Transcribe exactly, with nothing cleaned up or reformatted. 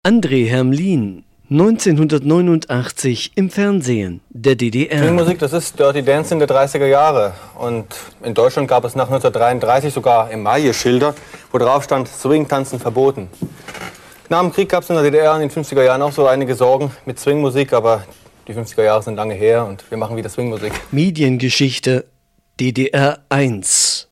André Hermlin, neunzehnhundertneunundachtzig im Fernsehen der D D R. Swingmusik, das ist Dirty Dancing der dreißiger Jahre. Und in Deutschland gab es nach neunzehnhundertdreiunddreißig sogar Emaille-Schilder, wo drauf stand, Swing-Tanzen verboten. Nach dem Krieg gab es in der D D R in den fünfziger Jahren auch so einige Sorgen mit Swingmusik, aber die fünfziger Jahre sind lange her und wir machen wieder Swingmusik. Mediengeschichte D D R eins